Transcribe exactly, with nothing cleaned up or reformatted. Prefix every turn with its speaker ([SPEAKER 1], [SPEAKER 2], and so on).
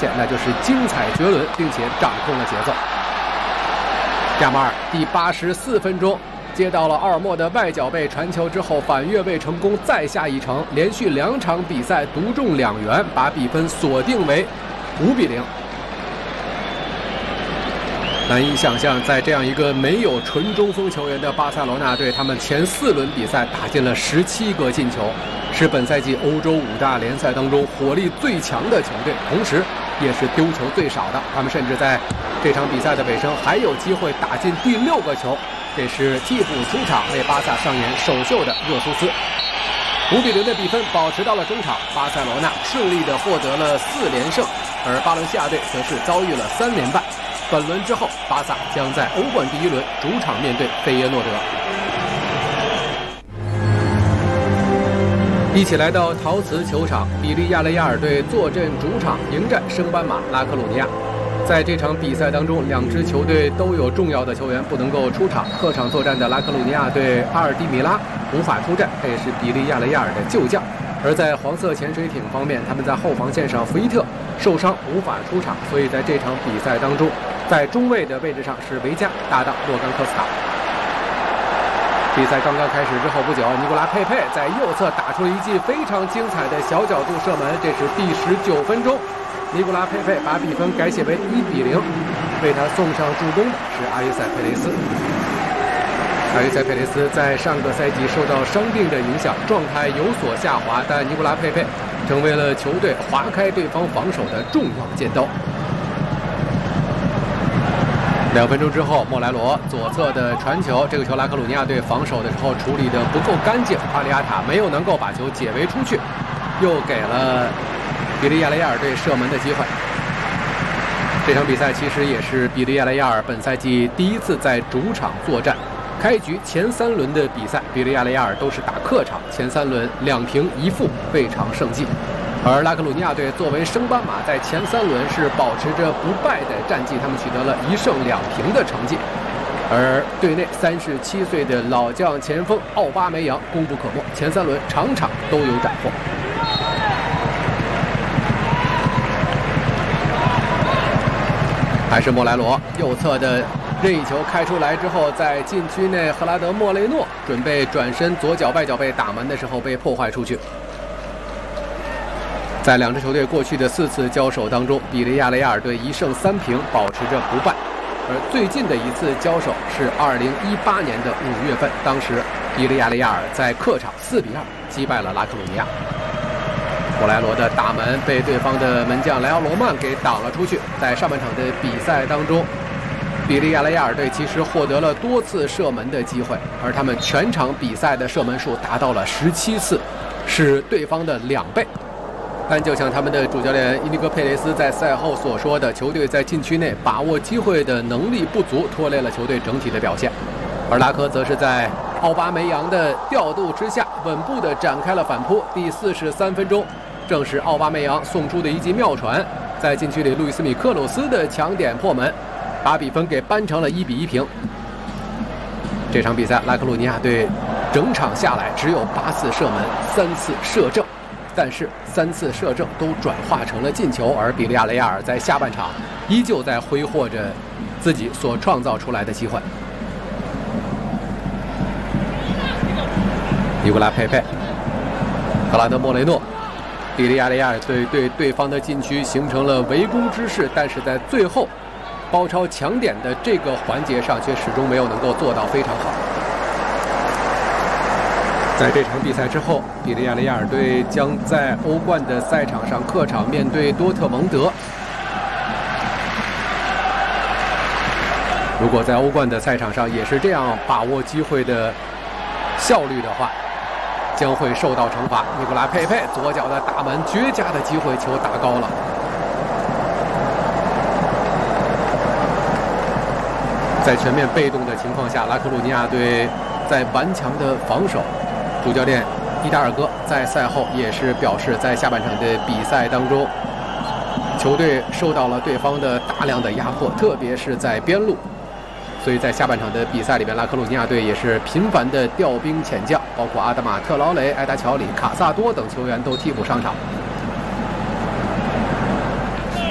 [SPEAKER 1] 现，那就是精彩绝伦，并且掌控了节奏。亚马尔第八十四分钟接到了奥尔莫的外脚背传球之后，反越位成功，再下一城，连续两场比赛独中两元，把比分锁定为五比零。难以想象，在这样一个没有纯中锋球员的巴塞罗那队，他们前四轮比赛打进了十七个进球，是本赛季欧洲五大联赛当中火力最强的球队，同时也是丢球最少的。他们甚至在这场比赛的尾声还有机会打进第六个球。这是替补出场为巴萨上演首秀的热苏斯。五比零的比分保持到了中场，巴塞罗那顺利地获得了四连胜，而巴伦西亚队则是遭遇了三连败。本轮之后，巴萨将在欧冠第一轮主场面对费耶诺德。一起来到陶瓷球场，比利亚雷亚尔队坐镇主场迎战升班马拉克鲁尼亚。在这场比赛当中，两支球队都有重要的球员不能够出场。客场作战的拉克鲁尼亚队阿尔迪米拉无法出战，他也是比利亚雷亚尔的旧将。而在黄色潜水艇方面，他们在后防线上福伊特受伤无法出场，所以在这场比赛当中，在中卫的位置上是维加搭档洛甘科斯塔。比赛刚刚开始之后不久，尼古拉佩佩在右侧打出了一记非常精彩的小角度射门，这是第十九分钟。尼古拉佩佩把比分改写为一比零，为他送上助攻的是阿约塞佩雷斯。阿约塞佩雷斯在上个赛季受到伤病的影响，状态有所下滑，但尼古拉佩佩成为了球队划开对方防守的重要尖刀。两分钟之后，莫莱罗左侧的传球，这个球拉克鲁尼亚队防守的时候处理的不够干净，帕利亚塔没有能够把球解围出去，又给了比利亚雷亚尔队射门的机会。这场比赛其实也是比利亚雷亚尔本赛季第一次在主场作战。开局前三轮的比赛，比利亚雷亚尔都是打客场，前三轮两平一负，未尝胜绩。而拉克鲁尼亚队作为升班马，在前三轮是保持着不败的战绩，他们取得了一胜两平的成绩。而队内三十七岁的老将前锋奥巴梅扬功不可没，前三轮场场都有斩获。还是莫莱罗右侧的任意球开出来之后，在禁区内，赫拉德莫雷诺准备转身左脚外脚背打门的时候被破坏出去。在两支球队过去的四次交手当中，比利亚雷亚尔队一胜三平，保持着不败。而最近的一次交手是二零一八年的五月份，当时比利亚雷亚尔在客场四比二击败了拉克鲁尼亚。莫莱罗的打门被对方的门将莱奥罗曼给挡了出去。在上半场的比赛当中，比利亚雷亚尔队其实获得了多次射门的机会，而他们全场比赛的射门数达到了十七次，是对方的两倍。但就像他们的主教练伊尼戈佩雷斯在赛后所说的，球队在禁区内把握机会的能力不足，拖累了球队整体的表现。而拉科则是在奥巴梅扬的调度之下，稳步地展开了反扑。第四十三分钟，正是奥巴梅扬送出的一记妙传，在禁区里路易斯米克鲁斯的抢点破门，把比分给扳成了一比一平。这场比赛拉克鲁尼亚队整场下来只有八次射门，三次射正。但是三次射正都转化成了进球，而比利亚雷亚尔在下半场依旧在挥霍着自己所创造出来的机会。尼古拉佩佩、格拉德莫雷诺，比利亚雷亚尔队对对方的禁区形成了围攻之势，但是在最后包抄抢点的这个环节上却始终没有能够做到非常好。在这场比赛之后，比利亚雷亚尔队将在欧冠的赛场上客场面对多特蒙德。如果在欧冠的赛场上也是这样把握机会的效率的话，将会受到惩罚。尼古拉佩佩左脚的打门，绝佳的机会，球打高了。在全面被动的情况下，拉克鲁尼亚队在顽强的防守。主教练伊达尔戈在赛后也是表示，在下半场的比赛当中，球队受到了对方的大量的压迫，特别是在边路。所以在下半场的比赛里面，拉克鲁尼亚队也是频繁的调兵遣将，包括阿德马特劳雷、埃达乔里、卡萨多等球员都替补上场。